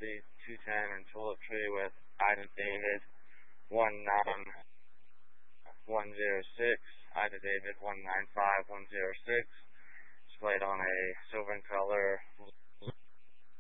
Chelsea 210 and toiletry with Ida David 19106, Ida David 195106. It's played on a silver in color